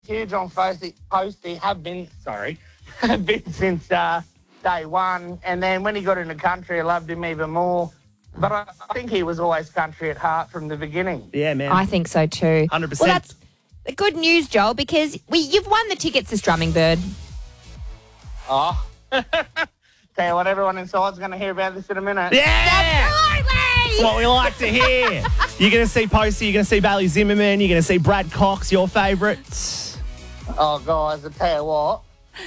huge on Posty, have been since day one. And then when he got in the country, I loved him even more. But I think he was always country at heart from the beginning. Yeah, man. I think so too. 100%. Well, that's good news, Joel, because you've won the tickets to Strumming Bird. Oh. Tell you what, everyone inside's going to hear about this in a minute. Yeah! Absolutely! That's what we like to hear. You're going to see Posty, you're going to see Bailey Zimmerman, you're going to see Brad Cox, your favourites. Oh, guys, I tell you what.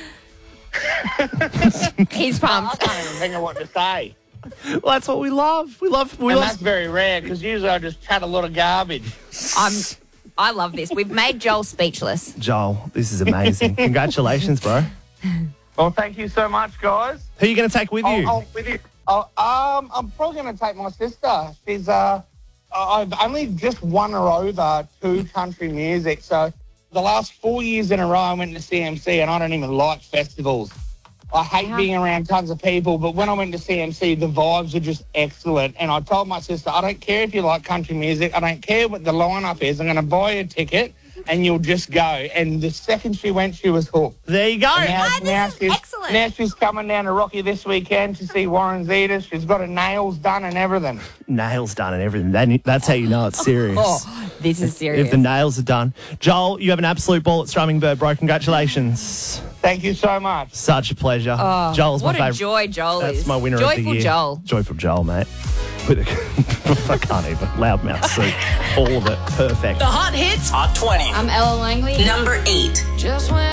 He's I pumped. can't even think of what to say. Well, that's what we love. We love. That's very rare because usually I just chat a lot of garbage. I love this. We've made Joel speechless. Joel, this is amazing. Congratulations, bro. Well, thank you so much, guys. Who are you going to take with you? I'm probably going to take my sister. She's I've only just won her over to country music. So the last 4 years in a row, I went to CMC, and I don't even like festivals. I hate being around tons of people, but when I went to CMC, the vibes are just excellent. And I told my sister, I don't care if you like country music. I don't care what the lineup is. I'm going to buy you a ticket, and you'll just go. And the second she went, she was hooked. There you go. This is excellent. Now she's coming down to Rocky this weekend to see Warren Zeta. She's got her nails done and everything. Nails done and everything. That's how you know it's serious. Oh, this is serious. If the nails are done. Joel, you have an absolute ball at Strumming Bird, bro. Congratulations. Thank you so much. Such a pleasure. Oh, Joel's my what favourite. a joy Joel is. That's my winner of the Joyful year. Joel. Joyful Joel, mate. I can't even. Loudmouth suit. All of it. Perfect. The hot hits. Hot 20. I'm Ella Langley. Number 8. Just when